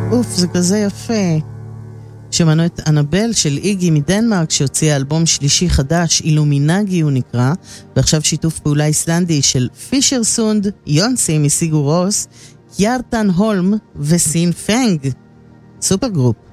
אוף, זה כזה יפה. שמענו את אנבל של איגי מדנמרק, שהוציאה אלבום שלישי חדש, אילומינגי הוא נקרא, ועכשיו שיתוף פעולה איסלנדי של פישר סונד, יונסי מסיגו רוס, יארטן הולם וסין פנג. סופר גרופ.